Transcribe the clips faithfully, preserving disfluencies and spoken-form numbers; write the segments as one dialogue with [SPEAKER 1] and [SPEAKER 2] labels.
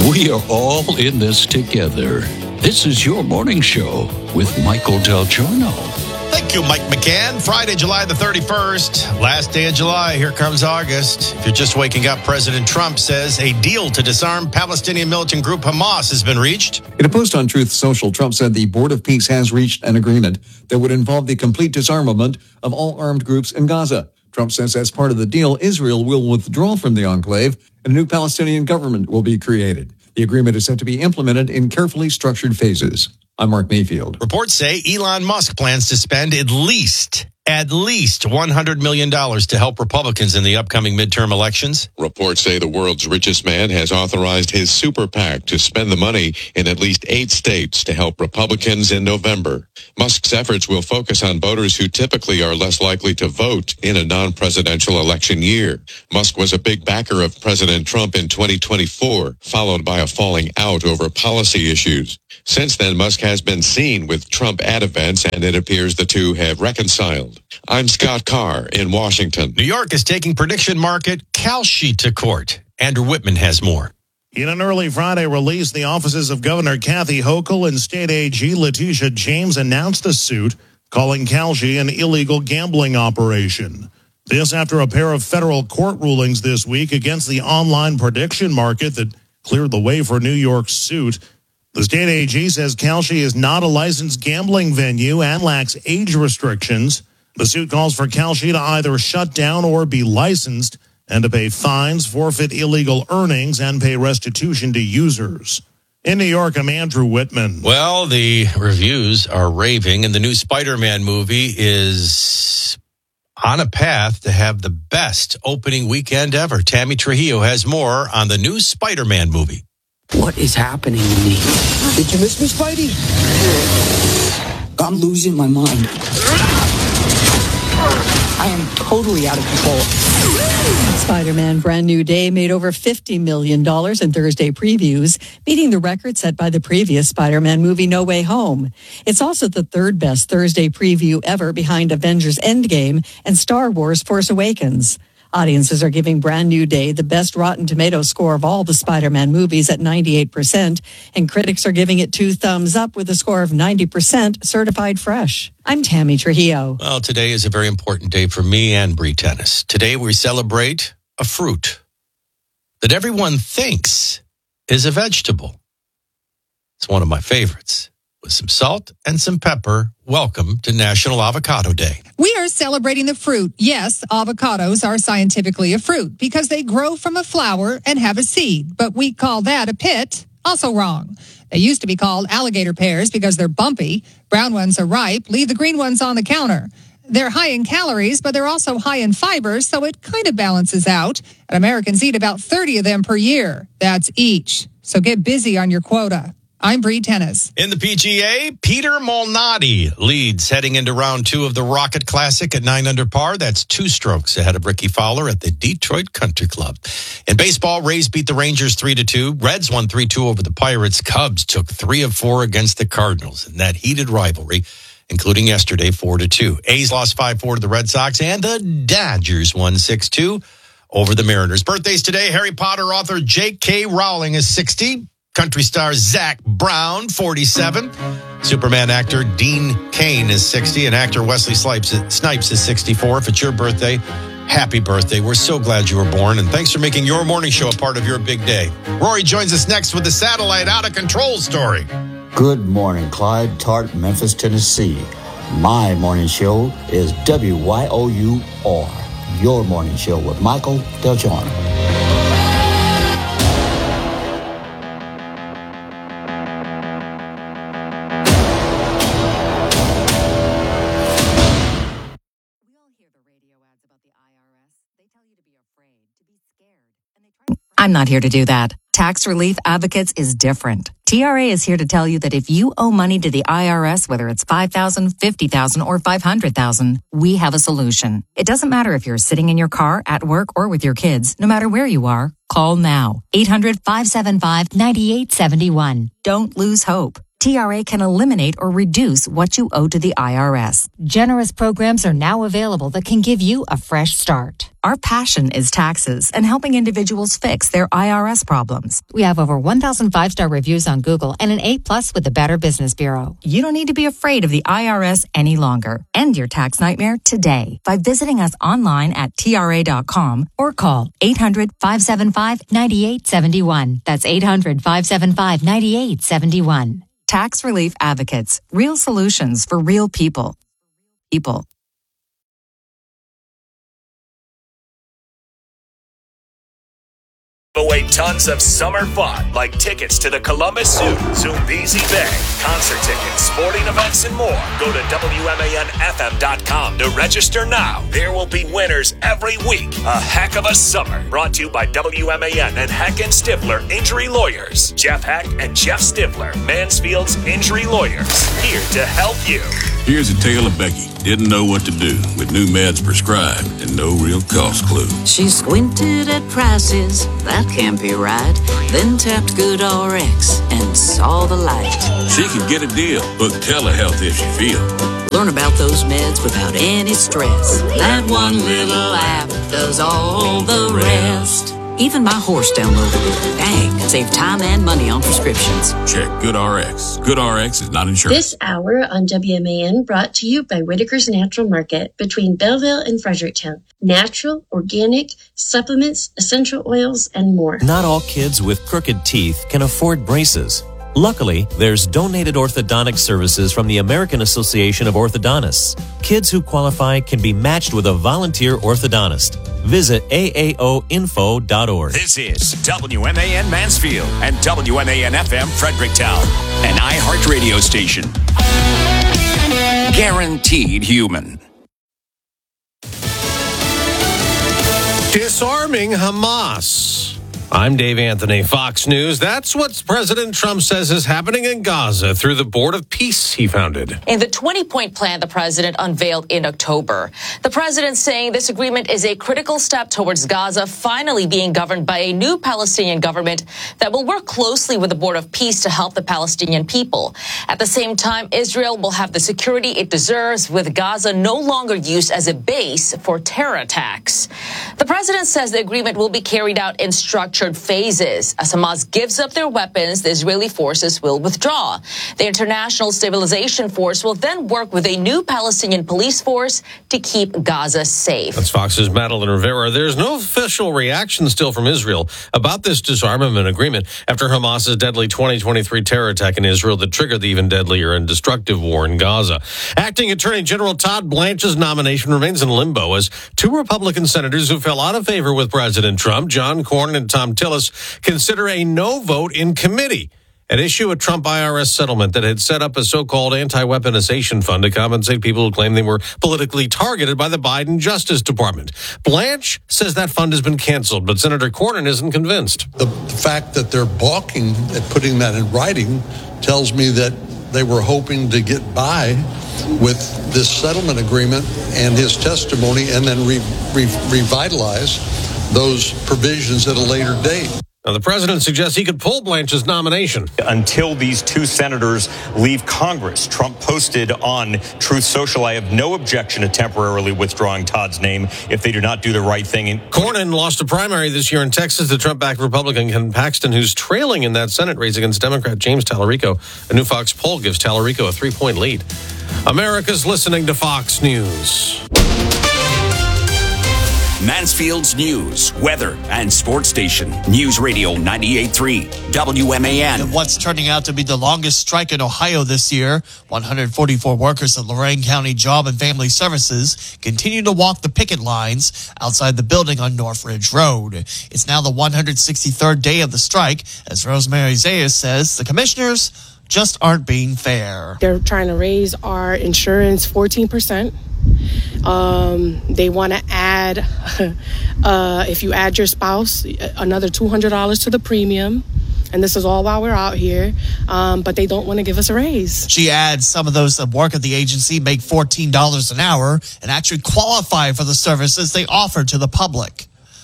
[SPEAKER 1] We are all in this together. This is your morning show with Michael Del Giorno.
[SPEAKER 2] Thank you, Mike McCann. Friday, July the thirty-first, last day of July. Here comes August. If you're just waking up, President Trump says a deal to disarm Palestinian militant group Hamas has been reached.
[SPEAKER 3] In a post on Truth Social, Trump said the Board of Peace has reached an agreement that would involve the complete disarmament of all armed groups in Gaza. Trump says as part of the deal, Israel will withdraw from the enclave and a new Palestinian government will be created. The agreement is set to be implemented in carefully structured phases. I'm Mark Mayfield.
[SPEAKER 2] Reports say Elon Musk plans to spend at least, at least one hundred million dollars to help Republicans in the upcoming midterm elections.
[SPEAKER 4] Reports say the world's richest man has authorized his super PAC to spend the money in at least eight states to help Republicans in November. Musk's efforts will focus on voters who typically are less likely to vote in a non-presidential election year. Musk was a big backer of President Trump in twenty twenty-four, followed by a falling out over policy issues. Since then, Musk has been seen with Trump at events, and it appears the two have reconciled. I'm Scott Carr in Washington.
[SPEAKER 2] New York is taking prediction market Kalshi to court. Andrew Whitman has more.
[SPEAKER 5] In an early Friday release, the offices of Governor Kathy Hochul and State A G Letitia James announced a suit calling Kalshi an illegal gambling operation. This after a pair of federal court rulings this week against the online prediction market that cleared the way for New York's suit. The state A G says Kalshi is not a licensed gambling venue and lacks age restrictions. The suit calls for Kalshi to either shut down or be licensed and to pay fines, forfeit illegal earnings, and pay restitution to users. In New York, I'm Andrew Whitman.
[SPEAKER 2] Well, the reviews are raving, and the new Spider-Man movie is on a path to have the best opening weekend ever. Tammy Trujillo has more on the new Spider-Man movie.
[SPEAKER 6] What is happening to me? Did you miss me, Spidey? I'm losing my mind. I am totally out of control.
[SPEAKER 7] Spider-Man Brand New Day made over fifty million dollars in Thursday previews, beating the record set by the previous Spider-Man movie No Way Home. It's also the third best Thursday preview ever behind Avengers Endgame and Star Wars Force Awakens. Audiences are giving Brand New Day the best Rotten Tomatoes score of all the Spider-Man movies at ninety-eight percent, and critics are giving it two thumbs up with a score of ninety percent certified fresh. I'm Tammy Trujillo.
[SPEAKER 2] Well, today is a very important day for me and Bree Tennis. Today we celebrate a fruit that everyone thinks is a vegetable. It's one of my favorites. With some salt and some pepper, welcome to National Avocado Day.
[SPEAKER 8] We are celebrating the fruit. Yes, avocados are scientifically a fruit because they grow from a flower and have a seed, but we call that a pit. Also wrong. They used to be called alligator pears because they're bumpy. Brown ones are ripe. Leave the green ones on the counter. They're high in calories, but they're also high in fiber, so it kind of balances out. And Americans eat about thirty of them per year. That's each. So get busy on your quota. I'm Bree Tennis.
[SPEAKER 2] In the P G A, Peter Malnati leads heading into round two of the Rocket Classic at nine under par. That's two strokes ahead of Ricky Fowler at the Detroit Country Club. In baseball, Rays beat the Rangers three to two. Reds won three two over the Pirates. Cubs took three of four against the Cardinals in that heated rivalry, including yesterday four to two. A's lost five four to the Red Sox, and the Dodgers won six two over the Mariners. Birthdays today, Harry Potter author J K Rowling is sixty. Country star Zac Brown, forty-seven. Superman actor Dean Cain is sixty. And actor Wesley Snipes, Snipes is sixty-four. If it's your birthday, happy birthday. We're so glad you were born. And thanks for making your morning show a part of your big day. Rory joins us next with the satellite out of control story.
[SPEAKER 9] Good morning, Clyde, Tart, Memphis, Tennessee. My morning show is W Y O U R, your morning show with Michael Del Giorno.
[SPEAKER 10] I'm not here to do that. Tax Relief Advocates is different. T R A is here to tell you that if you owe money to the I R S, whether it's five thousand dollars, fifty thousand dollars, or five hundred thousand dollars, we have a solution. It doesn't matter if you're sitting in your car, at work, or with your kids. No matter where you are, call now. eight hundred, five seven five, nine eight seven one. Don't lose hope. T R A can eliminate or reduce what you owe to the I R S. Generous programs are now available that can give you a fresh start. Our passion is taxes and helping individuals fix their I R S problems. We have over one thousand five-star reviews on Google and an A plus with the Better Business Bureau. You don't need to be afraid of the I R S any longer. End your tax nightmare today by visiting us online at T R A dot com or call eight hundred, five seven five, nine eight seven one. That's eight hundred, five seven five, nine eight seven one. Tax Relief Advocates. Real solutions for real people. People.
[SPEAKER 11] Away tons of summer fun, like tickets to the Columbus Zoo, Zoombezi Bay, concert tickets, sporting events, and more. Go to W M A N F M dot com to register now. There will be winners every week. A heck of a summer. Brought to you by W M A N and Heck and Stifler Injury Lawyers. Jeff Heck and Jeff Stifler, Mansfield's Injury Lawyers, here to help you.
[SPEAKER 12] Here's a tale of Becky. Didn't know what to do with new meds prescribed and no real cost clue.
[SPEAKER 13] She squinted at prices, that can't be right. Then tapped GoodRx and saw the light.
[SPEAKER 12] She could get a deal. Book telehealth if she feels.
[SPEAKER 13] Learn about those meds without any stress. That one little app does all the rest. Even my horse downloaded it. Dang, save time and money on prescriptions.
[SPEAKER 12] Check GoodRx. GoodRx is not insured.
[SPEAKER 14] This hour on W M A N brought to you by Whitaker's Natural Market between Belleville and Fredericktown. Natural, organic, supplements, essential oils, and more.
[SPEAKER 15] Not all kids with crooked teeth can afford braces. Luckily, there's donated orthodontic services from the American Association of Orthodontists. Kids who qualify can be matched with a volunteer orthodontist. Visit A A O info dot org.
[SPEAKER 11] This is W M A N Mansfield and W M A N F M Fredericktown, an iHeart radio station. Guaranteed human.
[SPEAKER 2] Disarming Hamas. I'm Dave Anthony, Fox News. That's what President Trump says is happening in Gaza through the Board of Peace he founded.
[SPEAKER 16] In the twenty-point plan the president unveiled in October, the president saying this agreement is a critical step towards Gaza finally being governed by a new Palestinian government that will work closely with the Board of Peace to help the Palestinian people. At the same time, Israel will have the security it deserves, with Gaza no longer used as a base for terror attacks. The president says the agreement will be carried out in structured phases. As Hamas gives up their weapons, the Israeli forces will withdraw. The International Stabilization Force will then work with a new Palestinian police force to keep Gaza safe.
[SPEAKER 2] That's Fox's Madeline Rivera. There's no official reaction still from Israel about this disarmament agreement after Hamas's deadly twenty twenty-three terror attack in Israel that triggered the even deadlier and destructive war in Gaza. Acting Attorney General Todd Blanche's nomination remains in limbo as two Republican senators who fell out of favor with President Trump, John Cornyn and Tom Tillis, consider a no vote in committee. At issue a Trump I R S settlement that had set up a so-called anti-weaponization fund to compensate people who claim they were politically targeted by the Biden Justice Department. Blanche says that fund has been canceled, but Senator Cornyn isn't convinced.
[SPEAKER 17] The, the fact that they're balking at putting that in writing tells me that they were hoping to get by with this settlement agreement and his testimony and then re, re, revitalize those provisions at a later date.
[SPEAKER 2] Now, the president suggests he could pull Blanche's nomination.
[SPEAKER 18] Until these two senators leave Congress, Trump posted on Truth Social, I have no objection to temporarily withdrawing Todd's name if they do not do the right thing. And
[SPEAKER 2] Cornyn lost a primary this year in Texas to Trump-backed Republican Ken Paxton, who's trailing in that Senate race against Democrat James Tallarico. A new Fox poll gives Tallarico a three-point lead. America's listening to Fox News.
[SPEAKER 11] Mansfield's news, weather, and sports station. News Radio ninety-eight point three, W M A N.
[SPEAKER 19] And what's turning out to be the longest strike in Ohio this year, one hundred forty-four workers at Lorain County Job and Family Services continue to walk the picket lines outside the building on North Ridge Road. It's now the one hundred sixty-third day of the strike. As Rosemary Zayas says, the commissioners just aren't being fair.
[SPEAKER 20] They're trying to raise our insurance fourteen percent. Um, they want to add, uh, if you add your spouse, another two hundred dollars to the premium. And this is all while we're out here. Um, but they don't want to give us a raise.
[SPEAKER 19] She adds some of those that work at the agency make fourteen dollars an hour and actually qualify for the services they offer to the public.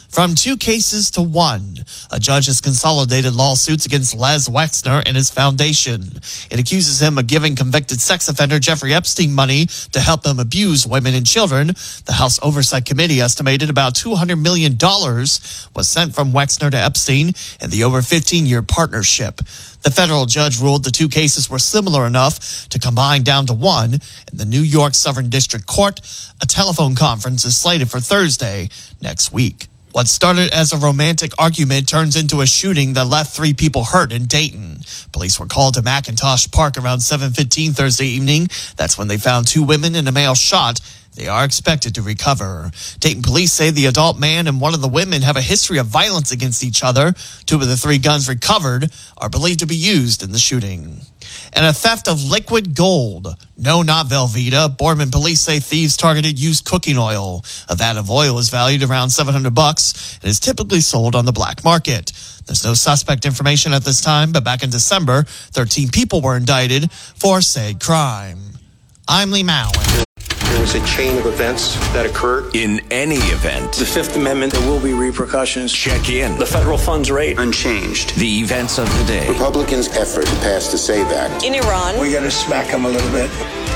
[SPEAKER 19] from two cases to one. A judge has consolidated lawsuits against Les Wexner and his foundation. It accuses him of giving convicted sex offender Jeffrey Epstein money to help him abuse women and children. The House Oversight Committee estimated about two hundred million dollars was sent from Wexner to Epstein in the over fifteen-year partnership. The federal judge ruled the two cases were similar enough to combine down to one in the New York Southern District Court. A telephone conference is slated for Thursday next week. What started as a romantic argument turns into a shooting that left three people hurt in Dayton. Police were called to McIntosh Park around seven fifteen Thursday evening. That's when they found two women and a male shot. They are expected to recover. Dayton police say the adult man and one of the women have a history of violence against each other. Two of the three guns recovered are believed to be used in the shooting. And a theft of liquid gold. No, not Velveeta. Boardman police say thieves targeted used cooking oil. A vat of oil is valued around seven hundred bucks and is typically sold on the black market. There's no suspect information at this time, but back in December, thirteen people were indicted for said crime. I'm Lee Mowen.
[SPEAKER 21] There was a chain of events that occurred.
[SPEAKER 11] In any event,
[SPEAKER 21] The Fifth Amendment, there will be repercussions.
[SPEAKER 11] check in.
[SPEAKER 21] The federal funds rate, unchanged.
[SPEAKER 11] The events of the day.
[SPEAKER 22] Republicans' effort to pass the SAVE Act.
[SPEAKER 13] In Iran,
[SPEAKER 21] We got to smack them a little bit.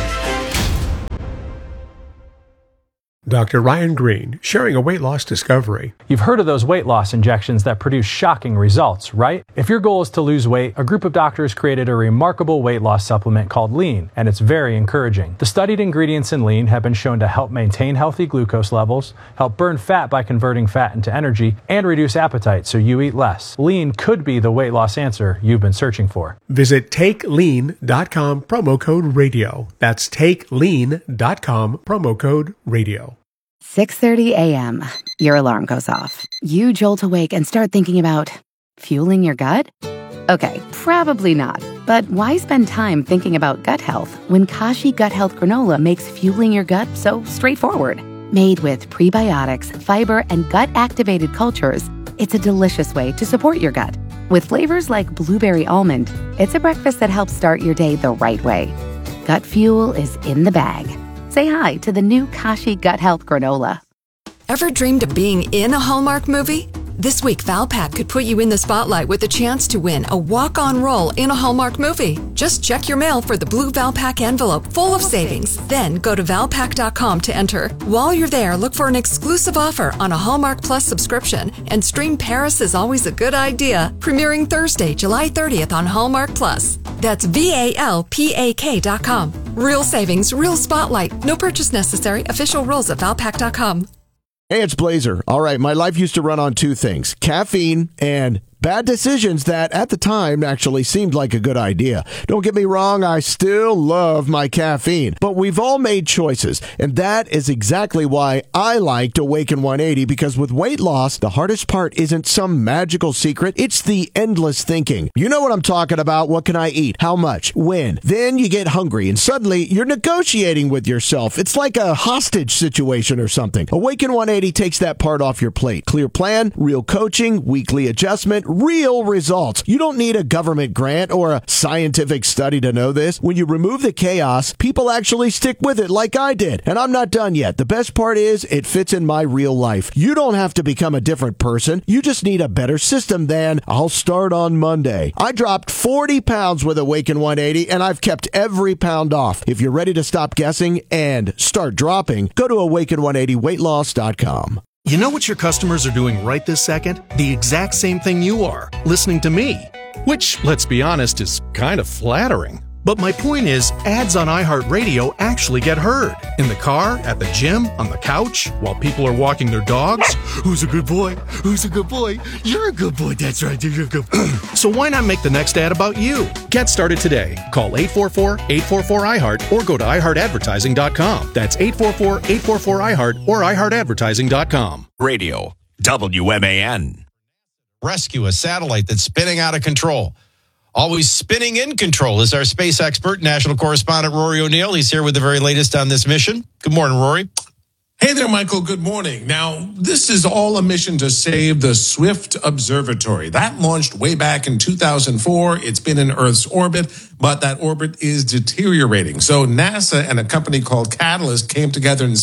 [SPEAKER 23] Doctor Ryan Green, sharing a weight loss discovery.
[SPEAKER 24] You've heard of those weight loss injections that produce shocking results, right? If your goal is to lose weight, a group of doctors created a remarkable weight loss supplement called Lean, and it's very encouraging. The studied ingredients in Lean have been shown to help maintain healthy glucose levels, help burn fat by converting fat into energy, and reduce appetite so you eat less. Lean could be the weight loss answer you've been searching for.
[SPEAKER 23] Visit take lean dot com, promo code radio. That's take lean dot com, promo code radio.
[SPEAKER 25] six thirty a.m. Your alarm goes off. You jolt awake and start thinking about fueling your gut? Okay, probably not. But why spend time thinking about gut health when Kashi Gut Health Granola makes fueling your gut so straightforward? Made with prebiotics, fiber, and gut-activated cultures, it's a delicious way to support your gut. With flavors like blueberry almond, it's a breakfast that helps start your day the right way. Gut fuel is in the bag. Say hi to the new Kashi Gut Health Granola.
[SPEAKER 26] Ever dreamed of being in a Hallmark movie? This week, Valpak could put you in the spotlight with a chance to win a walk-on role in a Hallmark movie. Just check your mail for the blue Valpak envelope full of savings. Then go to valpak dot com to enter. While you're there, look for an exclusive offer on a Hallmark Plus subscription and stream Paris is Always a Good Idea, premiering Thursday, July thirtieth on Hallmark Plus. That's V A L P A K dot com. Real savings, real spotlight. No purchase necessary. Official rules at valpak dot com.
[SPEAKER 27] Hey, it's Blazer. All right, my life used to run on two things, caffeine and bad decisions that at the time actually seemed like a good idea. Don't get me wrong, I still love my caffeine, but we've all made choices, and that is exactly why I liked Awaken one eighty, because with weight loss, the hardest part isn't some magical secret, it's the endless thinking. You know what I'm talking about. What can I eat? How much? When? Then you get hungry, and suddenly you're negotiating with yourself. It's like a hostage situation or something. Awaken one eighty takes that part off your plate. Clear plan, real coaching, weekly adjustment, real results. You don't need a government grant or a scientific study to know this. When you remove the chaos, people actually stick with it like I did. And I'm not done yet. The best part is it fits in my real life. You don't have to become a different person. You just need a better system than I'll start on Monday. I dropped forty pounds with Awaken one eighty and I've kept every pound off. If you're ready to stop guessing and start dropping, go to awaken one eighty weight loss dot com.
[SPEAKER 28] You know what your customers are doing right this second? The exact same thing you are, listening to me. Which, let's be honest, is kind of flattering. But my point is, ads on iHeartRadio actually get heard. In the car, at the gym, on the couch, while people are walking their dogs. Who's a good boy? Who's a good boy? You're a good boy. That's right. You're a good boy. So why not make the next ad about you? Get started today. Call eight four four, eight four four, I heart or go to i heart advertising dot com. That's eight four four, eight four four, I heart or i heart advertising dot com.
[SPEAKER 11] Radio, W M A N.
[SPEAKER 2] Rescue a satellite that's spinning out of control. Always spinning in control is our space expert, national correspondent Rory O'Neill. He's here with the very latest on this mission. Good morning, Rory.
[SPEAKER 29] Hey there, Michael. Good morning. Now, this is all a mission to save the Swift Observatory. That launched way back in two thousand four. It's been in Earth's orbit, but that orbit is deteriorating. So NASA and a company called Catalyst came together and said,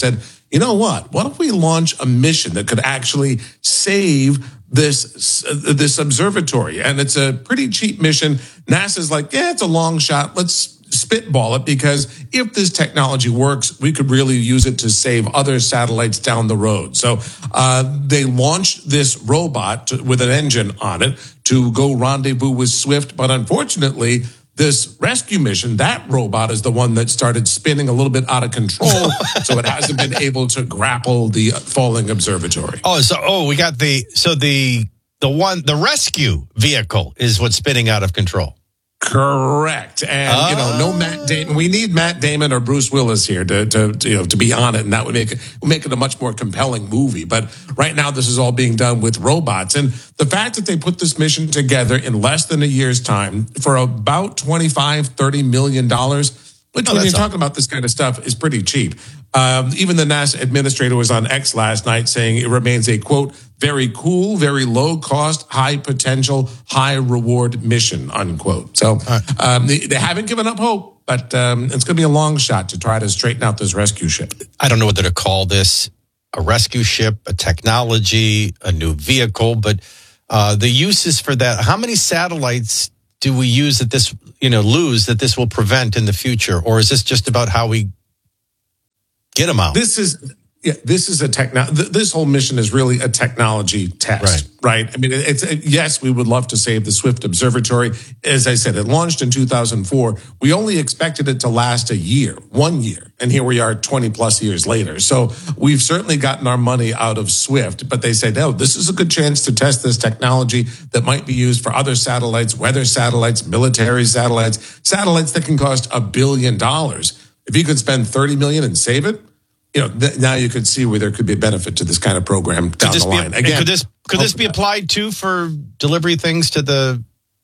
[SPEAKER 29] you know what? What if we launch a mission that could actually save this uh, this observatory? And it's a pretty cheap mission. NASA's like, yeah, it's a long shot. Let's spitball it, because if this technology works, we could really use it to save other satellites down the road. So uh, they launched this robot to, with an engine on it to go rendezvous with Swift. But unfortunately, this rescue mission, that robot is the one that started spinning a little bit out of control. So it hasn't been able to grapple the falling observatory.
[SPEAKER 2] Oh, so oh, we got the so the the one the rescue vehicle is what's spinning out of control.
[SPEAKER 29] Correct. And, oh. you know, no Matt Damon. We need Matt Damon or Bruce Willis here to, to, to, you know, to be on it. And that would make it, would make it a much more compelling movie. But right now, this is all being done with robots. And the fact that they put this mission together in less than a year's time for about twenty-five, thirty million dollars, which oh, when you're talking about this kind of stuff is pretty cheap. Um, even the NASA administrator was on X last night saying it remains a, quote, very cool, very low cost, high potential, high reward mission, unquote. So um, they, they haven't given up hope, but um, it's going to be a long shot to try to straighten out this rescue ship.
[SPEAKER 2] I don't know whether to call this a rescue ship, a technology, a new vehicle, but uh, the uses for that, how many satellites do we use that this, you know, lose that this will prevent in the future? Or is this just about how we get them out?
[SPEAKER 29] This is... Yeah, this is a techno. This whole mission is really a technology test, right? right? I mean, it's it, yes, we would love to save the Swift Observatory. As I said, it launched in two thousand four. We only expected it to last a year, one year, and here we are, twenty plus years later. So we've certainly gotten our money out of Swift. But they say, no, this is a good chance to test this technology that might be used for other satellites, weather satellites, military satellites, satellites that can cost a billion dollars. If you could spend thirty million and save it. You know, th- now you could see where there could be a benefit to this kind of program down the line.
[SPEAKER 2] Be,
[SPEAKER 29] Again,
[SPEAKER 2] could this could this be applied too for delivery things to the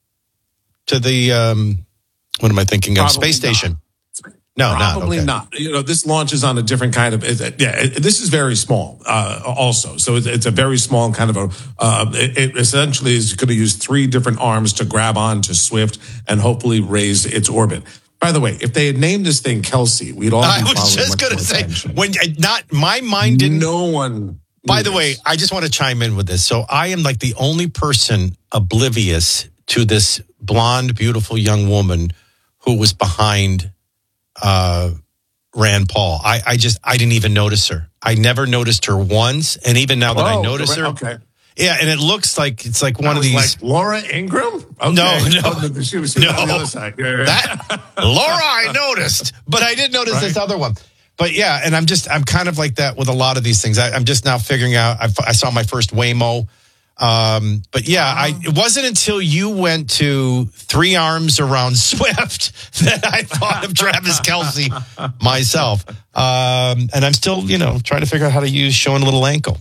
[SPEAKER 2] to the um, what am I thinking of? Space station? No,
[SPEAKER 29] probably
[SPEAKER 2] not.
[SPEAKER 29] not. You know, this launches on a different kind of. Yeah, it, this is very small. Uh, also, so it's, it's a very small kind of a. Uh, it, it essentially is going to use three different arms to grab on to Swift and hopefully raise its orbit. By the way, if they had named this thing Kelsey, we'd all be
[SPEAKER 2] I was just going to say, attention. when not my mind didn't.
[SPEAKER 29] No one.
[SPEAKER 2] By the this. way, I just want to chime in with this. So I am like the only person oblivious to this blonde, beautiful young woman who was behind uh, Rand Paul. I, I just, I didn't even notice her. I never noticed her once. And even now that oh, I notice her.
[SPEAKER 29] Okay.
[SPEAKER 2] Yeah, and it looks like it's like one
[SPEAKER 29] that
[SPEAKER 2] of these.
[SPEAKER 29] Like Laura Ingraham? Okay.
[SPEAKER 2] No, no,
[SPEAKER 29] oh, she was
[SPEAKER 2] no.
[SPEAKER 29] on the other side. Yeah, yeah.
[SPEAKER 2] That Laura, I noticed, but I didn't notice right. this other one. But yeah, and I'm just, I'm kind of like that with a lot of these things. I, I'm just now figuring out. I, I saw my first Waymo. Um, but yeah, I, it wasn't until you went to three arms around Swift that I thought of Travis Kelsey myself. Um, and I'm still, you know, trying to figure out how to use showing a little ankle.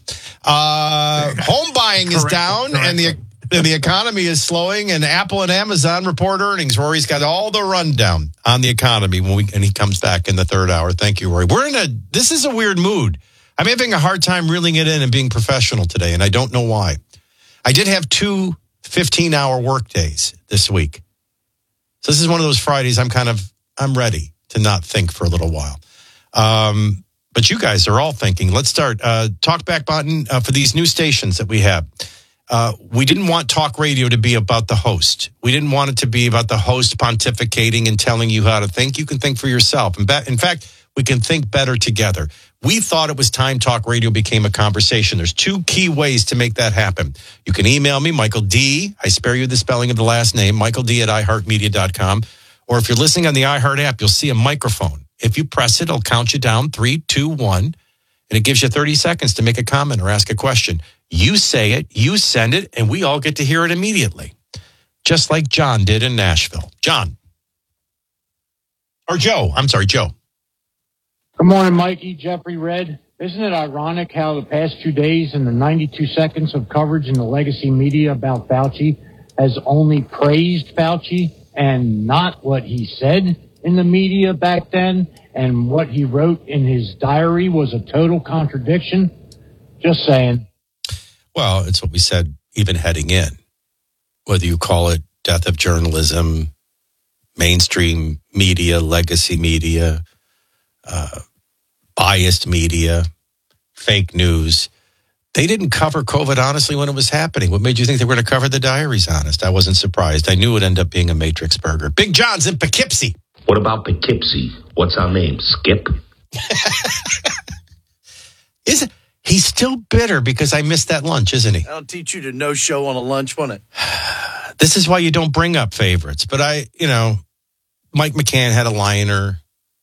[SPEAKER 2] Uh, home buying is down correct. and the and the economy is slowing, and Apple and Amazon report earnings. Rory's got all the rundown on the economy when we, and he comes back in the third hour. Thank you, Rory. We're in a, this is a weird mood. I'm having a hard time reeling it in and being professional today, and I don't know why. I did have two fifteen-hour work days this week. So this is one of those Fridays I'm kind of, I'm ready to not think for a little while. Um, but you guys are all thinking. Let's start. Uh, talk back button uh, for these new stations that we have. Uh, we didn't want talk radio to be about the host. We didn't want it to be about the host pontificating and telling you how to think. You can think for yourself. In, be- in fact, we can think better together. We thought it was time talk radio became a conversation. There's two key ways to make that happen. You can email me, Michael D. I spare you the spelling of the last name, Michael D at i heart media dot com. Or if you're listening on the iHeart app, you'll see a microphone. If you press it, it'll count you down, three, two, one, and it gives you thirty seconds to make a comment or ask a question. You say it, you send it, and we all get to hear it immediately. Just like John did in Nashville. John. Or Joe. I'm sorry, Joe.
[SPEAKER 1] Good morning, Mikey, Jeffrey, Red. Isn't it ironic how the past two days and the ninety-two seconds of coverage in the legacy media about Fauci has only praised Fauci and not what he said in the media back then, and what he wrote in his diary was a total contradiction? Just saying.
[SPEAKER 2] Well, it's what we said even heading in. Whether you call it death of journalism, mainstream media, legacy media, Uh, biased media, fake news. They didn't cover COVID honestly when it was happening. What made you think they were going to cover the diaries honest? I wasn't surprised. I knew it would end up being a Matrix burger. Big John's in Poughkeepsie.
[SPEAKER 3] What about Poughkeepsie? What's our name? Skip?
[SPEAKER 2] Is it? He's still bitter because I missed that lunch, isn't he?
[SPEAKER 4] That'll teach you to no show on a lunch, won't it?
[SPEAKER 2] This is why you don't bring up favorites. But I, you know, Mike McCann had a liner.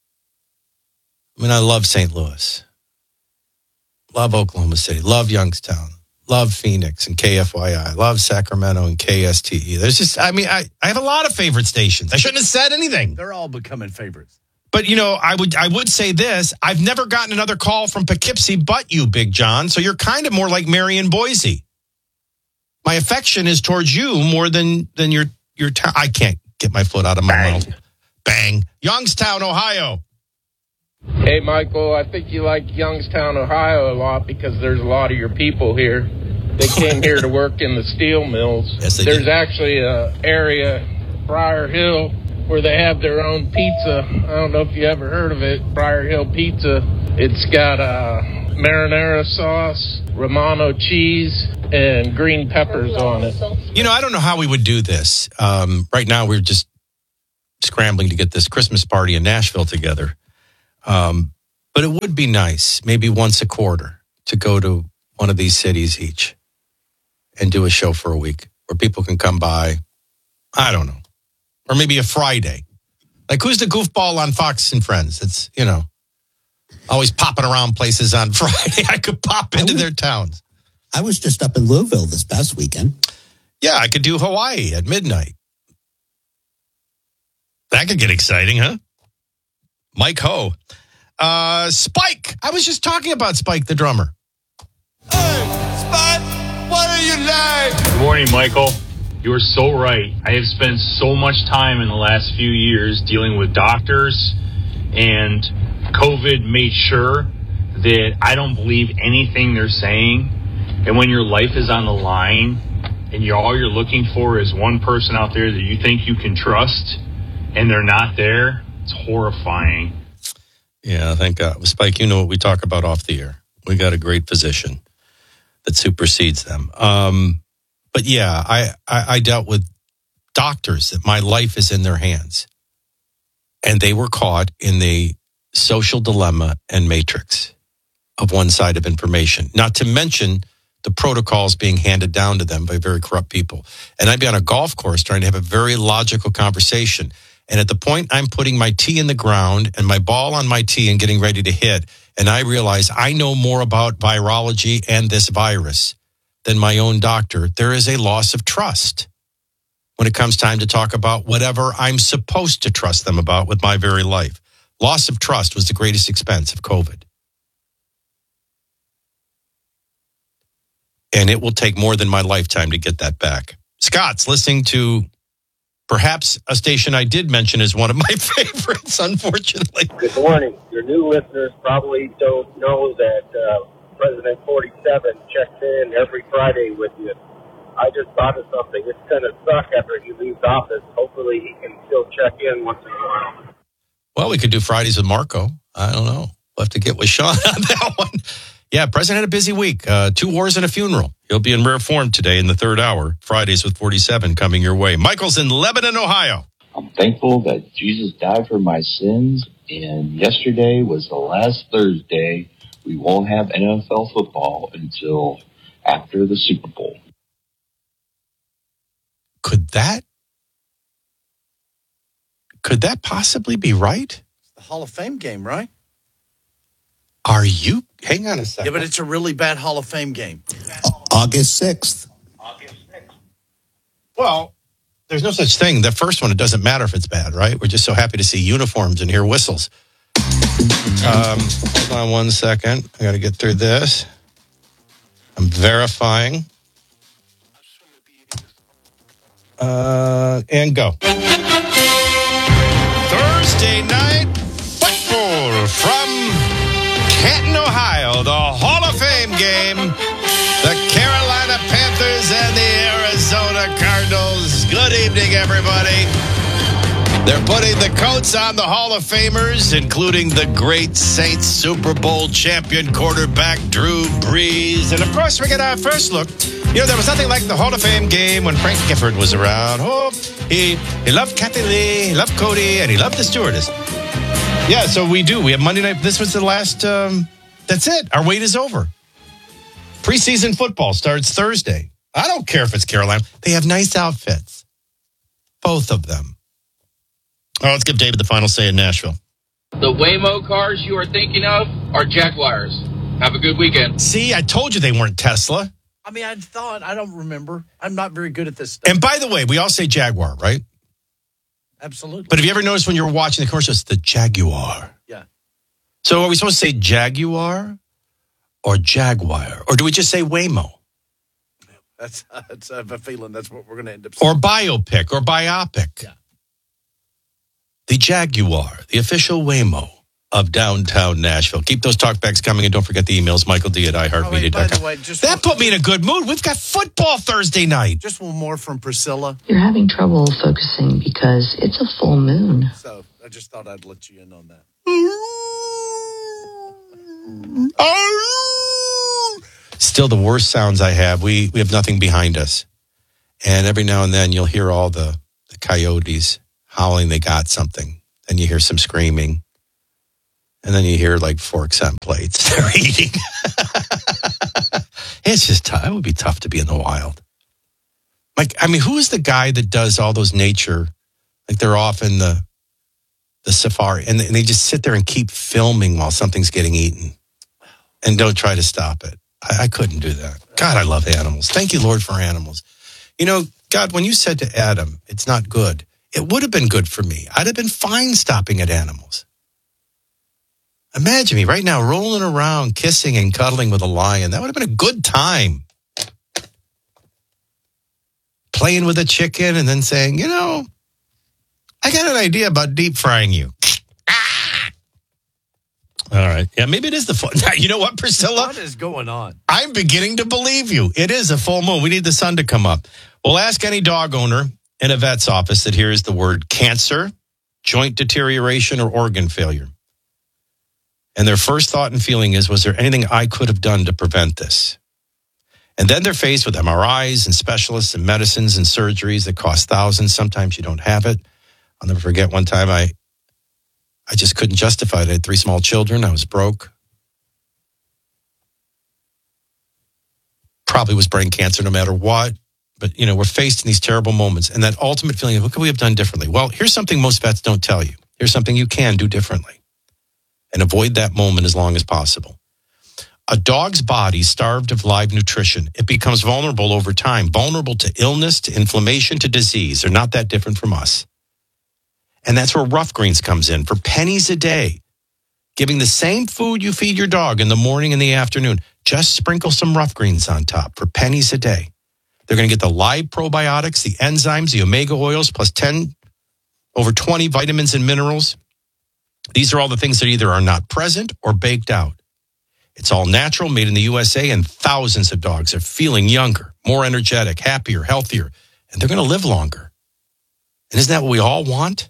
[SPEAKER 2] I mean, I love Saint Louis. Love Oklahoma City. Love Youngstown. Love Phoenix and K F Y I. Love Sacramento and K S T E. There's just, I mean, I, I have a lot of favorite stations. I shouldn't have said anything.
[SPEAKER 4] They're all becoming favorites.
[SPEAKER 2] But, you know, I would I would say this. I've never gotten another call from Poughkeepsie but you, Big John. So you're kind of more like Marion Boise. My affection is towards you more than than your your town. I can't get my foot out of my
[SPEAKER 3] Bang.
[SPEAKER 2] mouth. Bang. Youngstown, Ohio.
[SPEAKER 5] Hey, Michael, I think you like Youngstown, Ohio a lot because there's a lot of your people here. They came here to work in the steel mills.
[SPEAKER 2] Yes, they
[SPEAKER 5] There's
[SPEAKER 2] did.
[SPEAKER 5] actually a area, Briar Hill, where they have their own pizza. I don't know if you ever heard of it, Briar Hill Pizza. It's got uh, marinara sauce, Romano cheese, and green peppers on it.
[SPEAKER 2] You know, I don't know how we would do this. Um, right now, we're just scrambling to get this Christmas party in Nashville together. Um, but it would be nice, maybe once a quarter, to go to one of these cities each and do a show for a week where people can come by. I don't know. Or maybe a Friday. Like, who's the goofball on Fox and Friends? It's, you know, always popping around places on Friday. I could pop into their towns.
[SPEAKER 6] I was just up in Louisville this past weekend.
[SPEAKER 2] Yeah, I could do Hawaii at midnight. That could get exciting, huh? Mike Ho. Uh, Spike. I was just talking about Spike, the drummer.
[SPEAKER 7] Hey, Spike, what are you like?
[SPEAKER 8] Good morning, Michael. You're so right. I have spent so much time in the last few years dealing with doctors, and COVID made sure that I don't believe anything they're saying. And when your life is on the line and you're, all you're looking for is one person out there that you think you can trust and they're not there, it's horrifying.
[SPEAKER 2] Yeah, thank God. Spike, you know what we talk about off the air. We got a great physician that supersedes them. Um, but yeah, I, I, I dealt with doctors that my life is in their hands. And they were caught in the social dilemma and matrix of one side of information. Not to mention the protocols being handed down to them by very corrupt people. And I'd be on a golf course trying to have a very logical conversation. And at the point I'm putting my tee in the ground and my ball on my tee and getting ready to hit, and I realize I know more about virology and this virus than my own doctor, there is a loss of trust when it comes time to talk about whatever I'm supposed to trust them about with my very life. Loss of trust was the greatest expense of COVID. And it will take more than my lifetime to get that back. Scott's listening to perhaps a station I did mention as one of my favorites, unfortunately.
[SPEAKER 9] Good morning. Your new listeners probably don't know that uh, President forty-seven checks in every Friday with you. I just thought of something. It's going to suck after he leaves office. Hopefully he can still check in once in a while.
[SPEAKER 2] Well, we could do Fridays with Marco. I don't know. We'll have to get with Sean on that one. Yeah, President had a busy week. Uh, two wars and a funeral. He'll be in rare form today in the third hour. Fridays with forty-seven coming your way. Michael's in Lebanon, Ohio.
[SPEAKER 10] I'm thankful that Jesus died for my sins, and yesterday was the last Thursday. We won't have N F L football until after the Super Bowl.
[SPEAKER 2] Could that, could that possibly be right?
[SPEAKER 4] The Hall of Fame game, right?
[SPEAKER 2] Are you? Hang on a second.
[SPEAKER 4] Yeah, but it's a really bad Hall of Fame game.
[SPEAKER 6] August sixth.
[SPEAKER 2] Well, there's no such thing. The first one, it doesn't matter if it's bad, right? We're just so happy to see uniforms and hear whistles. Um, hold on one second. I got to get through this. I'm verifying. Uh, and go. Thursday night football from Canton, Ohio. The Hall of Fame game. The Carolina Panthers and the Arizona Cardinals. Good evening, everybody. They're putting the coats on the Hall of Famers, including the great Saints Super Bowl champion quarterback Drew Brees. And, of course, we get our first look. You know, there was nothing like the Hall of Fame game when Frank Gifford was around. Oh, he, he loved Kathy Lee, he loved Cody, and he loved the stewardess. Yeah, so we do. We have Monday night. This was the last. Um, that's it. Our wait is over. Preseason football starts Thursday. I don't care if it's Carolina. They have nice outfits. Both of them. Oh, let's give David the final say in Nashville.
[SPEAKER 12] The Waymo cars you are thinking of are Jaguars. Have a good weekend.
[SPEAKER 2] See, I told you they weren't Tesla.
[SPEAKER 4] I mean, I thought, I don't remember. I'm not very good at this stuff.
[SPEAKER 2] And by the way, we all say Jaguar, right?
[SPEAKER 4] Absolutely.
[SPEAKER 2] But have you ever noticed when you're watching the commercial, it's the Jaguar?
[SPEAKER 4] Yeah.
[SPEAKER 2] So are we supposed to say Jaguar or Jaguar? Or do we just say Waymo?
[SPEAKER 4] That's, that's I have a feeling that's what we're going to end up saying.
[SPEAKER 2] Or biopic or biopic.
[SPEAKER 4] Yeah.
[SPEAKER 2] The Jaguar, the official Waymo of downtown Nashville. Keep those talkbacks coming, and don't forget the emails. Michael D at i heart media dot com.
[SPEAKER 4] Oh, by the way, just
[SPEAKER 2] that put me in a good mood. We've got football Thursday night.
[SPEAKER 4] Just one more from Priscilla.
[SPEAKER 14] You're having trouble focusing because it's a full moon.
[SPEAKER 4] So I just thought I'd let you in on that.
[SPEAKER 2] Still the worst sounds I have. We we have nothing behind us. And every now and then you'll hear all the, the coyotes howling they got something. Then you hear some screaming. And then you hear like forks on plates they're eating. It's just tough. It would be tough to be in the wild. Like, I mean, who is the guy that does all those nature? Like they're off in the the safari and they just sit there and keep filming while something's getting eaten and don't try to stop it. I, I couldn't do that. God, I love animals. Thank you, Lord, for animals. You know, God, when you said to Adam, it's not good, it would have been good for me. I'd have been fine stopping at animals. Imagine me right now rolling around, kissing and cuddling with a lion. That would have been a good time. Playing with a chicken and then saying, you know, I got an idea about deep frying you. Ah! All right. Yeah, maybe it is the full. Now, you know what, Priscilla?
[SPEAKER 4] What is going on?
[SPEAKER 2] I'm beginning to believe you. It is a full moon. We need the sun to come up. We'll ask any dog owner in a vet's office that hears the word cancer, joint deterioration, or organ failure. And their first thought and feeling is, was there anything I could have done to prevent this? And then they're faced with M R Is and specialists and medicines and surgeries that cost thousands. Sometimes you don't have it. I'll never forget one time I I just couldn't justify it. I had three small children. I was broke. Probably was brain cancer no matter what. But, you know, we're faced in these terrible moments. And that ultimate feeling of what could we have done differently? Well, here's something most vets don't tell you. Here's something you can do differently. And avoid that moment as long as possible. A dog's body starved of live nutrition, it becomes vulnerable over time, vulnerable to illness, to inflammation, to disease. They're not that different from us. And that's where Rough Greens comes in for pennies a day. Giving the same food you feed your dog in the morning and the afternoon, just sprinkle some Rough Greens on top for pennies a day. They're going to get the live probiotics, the enzymes, the omega oils, plus ten, over twenty vitamins and minerals. These are all the things that either are not present or baked out. It's all natural, made in the U S A, and thousands of dogs are feeling younger, more energetic, happier, healthier, and they're going to live longer. And isn't that what we all want?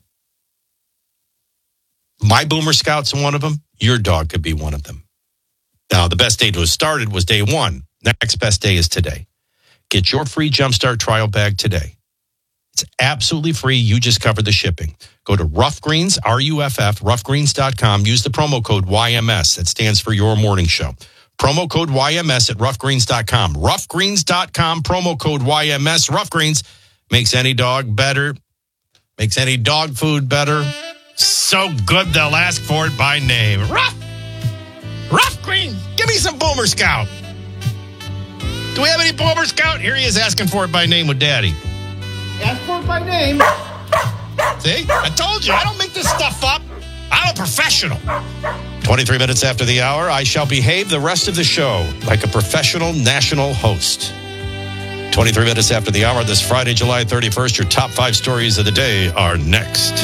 [SPEAKER 2] My Boomer Scout's one of them. Your dog could be one of them. Now, the best day to have started was day one. Next best day is today. Get your free Jumpstart trial bag today. It's absolutely free. You just covered the shipping. Go to Rough Greens, R U F F, rough greens dot com. Use the promo code Y M S. That stands for Your Morning Show. Promo code Y M S at rough greens dot com. rough greens dot com, promo code Y M S. Rough Greens makes any dog better, makes any dog food better. So good they'll ask for it by name. Rough, Rough Greens. Give me some Boomer Scout. Do we have any Boomer Scout? Here he is asking for it by name with Daddy.
[SPEAKER 4] Ask for it by name.
[SPEAKER 2] See? I told you. I don't make this stuff up. I'm a professional. twenty-three minutes after the hour, I shall behave the rest of the show like a professional national host. twenty-three minutes after the hour this Friday, July thirty-first, your top five stories of the day are next.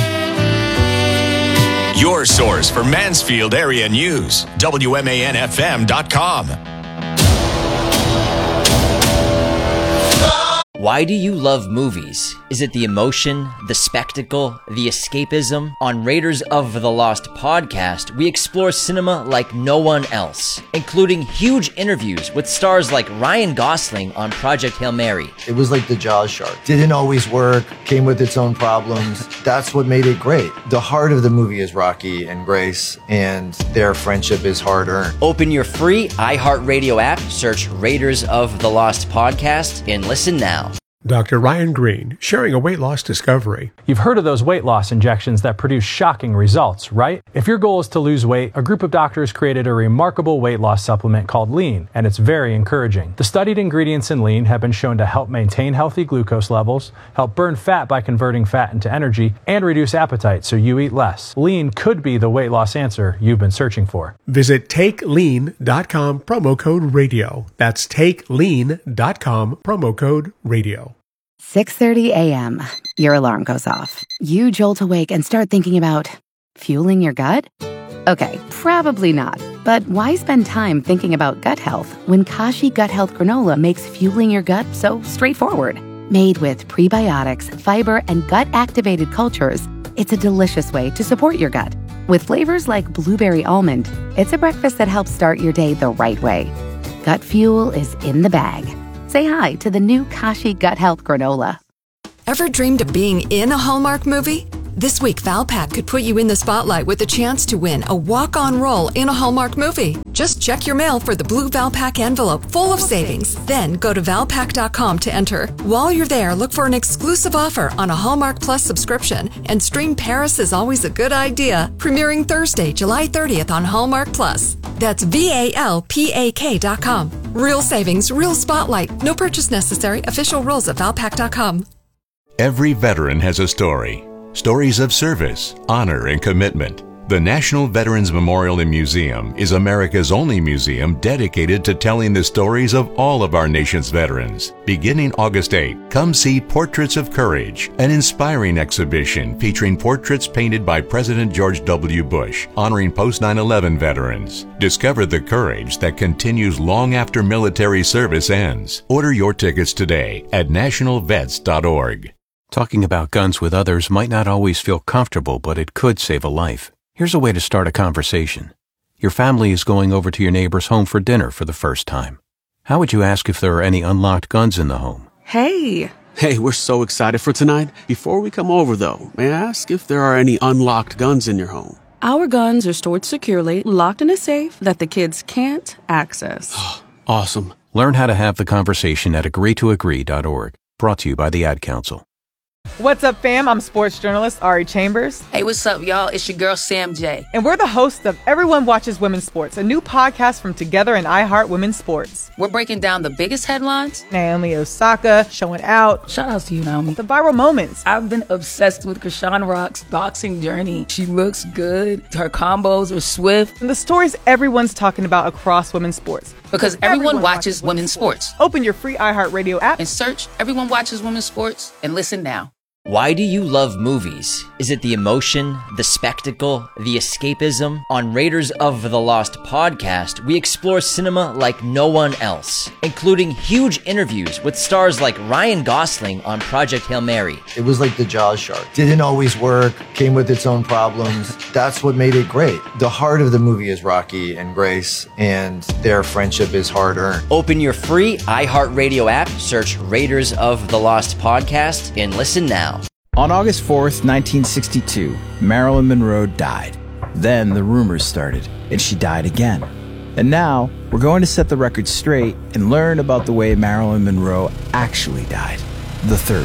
[SPEAKER 11] Your source for Mansfield area news, W M A N F M dot com.
[SPEAKER 13] Why do you love movies? Is it the emotion, the spectacle, the escapism? On Raiders of the Lost podcast, we explore cinema like no one else, including huge interviews with stars like Ryan Gosling on Project Hail Mary.
[SPEAKER 15] It was like the Jaws shark. Didn't always work, came with its own problems. That's what made it great. The heart of the movie is Rocky and Grace, and their friendship is hard-earned.
[SPEAKER 13] Open your free iHeartRadio app, search Raiders of the Lost podcast, and listen now.
[SPEAKER 23] Doctor Ryan Green, sharing a weight loss discovery.
[SPEAKER 24] You've heard of those weight loss injections that produce shocking results, right? If your goal is to lose weight, a group of doctors created a remarkable weight loss supplement called Lean, and it's very encouraging. The studied ingredients in Lean have been shown to help maintain healthy glucose levels, help burn fat by converting fat into energy, and reduce appetite so you eat less. Lean could be the weight loss answer you've been searching for.
[SPEAKER 23] Visit take lean dot com, promo code radio. That's take lean dot com, promo code radio.
[SPEAKER 25] six thirty a.m. Your alarm goes off. You jolt awake and start thinking about fueling your gut? Okay, probably not. But why spend time thinking about gut health when Kashi Gut Health Granola makes fueling your gut so straightforward? Made with prebiotics, fiber, and gut-activated cultures, it's a delicious way to support your gut. With flavors like blueberry almond, it's a breakfast that helps start your day the right way. Gut fuel is in the bag. Say hi to the new Kashi Gut Health Granola.
[SPEAKER 26] Ever dreamed of being in a Hallmark movie? This week, Valpak could put you in the spotlight with a chance to win a walk-on role in a Hallmark movie. Just check your mail for the blue Valpak envelope full of savings. Then go to valpak dot com to enter. While you're there, look for an exclusive offer on a Hallmark Plus subscription and stream Paris is Always a Good Idea, premiering Thursday, July thirtieth on Hallmark Plus. That's V A L P A K dot com. Real savings, real spotlight. No purchase necessary. Official rules at valpak dot com.
[SPEAKER 16] Every veteran has a story. Stories of service, honor, and commitment. The National Veterans Memorial and Museum is America's only museum dedicated to telling the stories of all of our nation's veterans. Beginning August eighth, come see Portraits of Courage, an inspiring exhibition featuring portraits painted by President George W. Bush, honoring post nine eleven veterans. Discover the courage that continues long after military service ends. Order your tickets today at national vets dot org.
[SPEAKER 17] Talking about guns with others might not always feel comfortable, but it could save a life. Here's a way to start a conversation. Your family is going over to your neighbor's home for dinner for the first time. How would you ask if there are any unlocked guns in the home?
[SPEAKER 18] Hey! Hey, we're so excited for tonight. Before we come over, though, may I ask if there are any unlocked guns in your home?
[SPEAKER 19] Our guns are stored securely, locked in a safe that the kids can't access.
[SPEAKER 18] Awesome.
[SPEAKER 17] Learn how to have the conversation at agree to agree dot org. Brought to you by the Ad Council.
[SPEAKER 20] What's up, fam? I'm sports journalist Ari Chambers.
[SPEAKER 21] Hey, what's up, y'all? It's your girl, Sam J.
[SPEAKER 20] And we're the hosts of Everyone Watches Women's Sports, a new podcast from Together and iHeart Women's Sports.
[SPEAKER 21] We're breaking down the biggest headlines.
[SPEAKER 20] Naomi Osaka showing out.
[SPEAKER 21] Shout out to you, Naomi.
[SPEAKER 20] The viral moments.
[SPEAKER 21] I've been obsessed with Krishan Rock's boxing journey. She looks good. Her combos are swift.
[SPEAKER 20] And the stories everyone's talking about across women's sports.
[SPEAKER 21] Because everyone, everyone watches, watches women's sports. sports.
[SPEAKER 20] Open your free iHeartRadio app
[SPEAKER 21] and search Everyone Watches Women's Sports and listen now.
[SPEAKER 13] Why do you love movies? Is it the emotion, the spectacle, the escapism? On Raiders of the Lost podcast, we explore cinema like no one else, including huge interviews with stars like Ryan Gosling on Project Hail Mary.
[SPEAKER 15] It was like the Jaws shark. Didn't always work, came with its own problems. That's what made it great. The heart of the movie is Rocky and Grace, and their friendship is hard-earned.
[SPEAKER 13] Open your free iHeartRadio app, search Raiders of the Lost podcast, and listen now.
[SPEAKER 22] On August fourth, nineteen sixty-two, Marilyn Monroe died. Then the rumors started, and she died again. And now, we're going to set the record straight and learn about the way Marilyn Monroe actually died, the third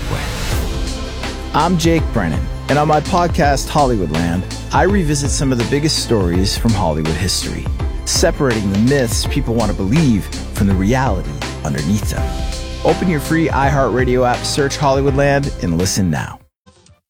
[SPEAKER 22] way. I'm Jake Brennan, and on my podcast, Hollywoodland, I revisit some of the biggest stories from Hollywood history, separating the myths people want to believe from the reality underneath them. Open your free iHeartRadio app, search Hollywoodland, and listen now.